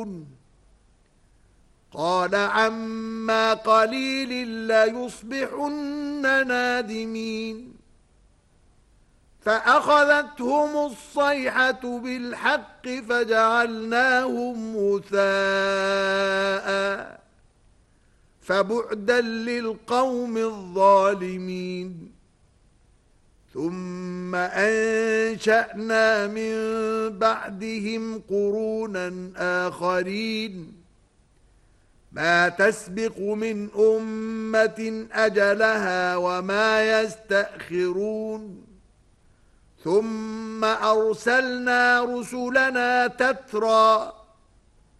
قال عما قليل ليصبحن نادمين فأخذتهم الصيحة بالحق فجعلناهم غثاء فبعدا للقوم الظالمين ثم أنشأنا من بعدهم قرونا آخرين ما تسبق من أمة أجلها وما يستأخرون ثم أرسلنا رسلنا تترى